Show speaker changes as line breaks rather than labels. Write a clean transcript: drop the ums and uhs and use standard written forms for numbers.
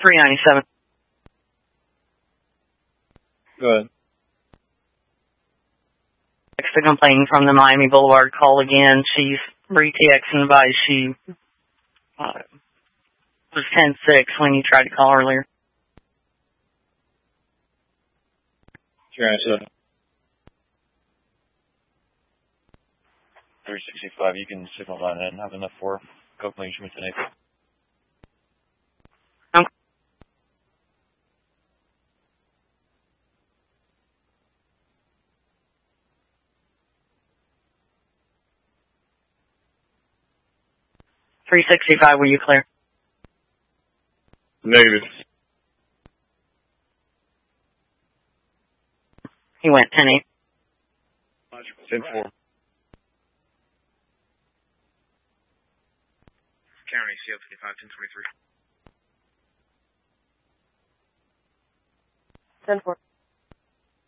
397.
Go ahead.
The complaint from the Miami Boulevard call again. She's re-TXing advised she was 10-6 when you tried to call earlier.
397.
365, you can signal that and have enough for Copeland Schmidt today.
Okay. .365, were you clear?
Negative.
He went 10-8.
10-4.
County, CO 55, 1023.
10-4.